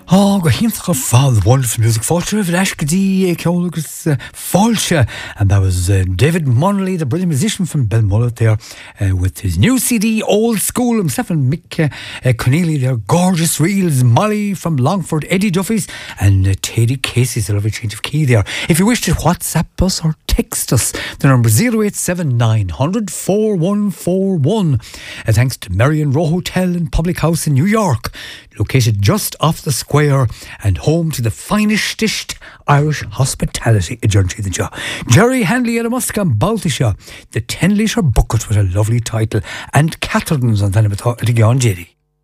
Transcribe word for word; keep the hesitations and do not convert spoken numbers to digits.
Oh, go hint of fall, wonderful music culture of Ashkadi, Keolagus, Falsha, and that was uh, David Monley, the brilliant musician from Belmullet there, uh, with his new C D, Old School, himself and Mick uh, uh, Conneely, their gorgeous reels, Molly from Longford, Eddie Duffy's, and uh, Teddy Casey's, a lovely change of key there. If you wish to WhatsApp us or text us, the number zero eight seven nine hundred four one four one. Uh, thanks to Marion Row Hotel and Public House in New York, located just off the square and home to the finest dished Irish hospitality in Jerry Jerry Hanley at a Muscam Baltisha, the ten litre bucket with a lovely title, and Catherine's on Tannimatha at Jerry.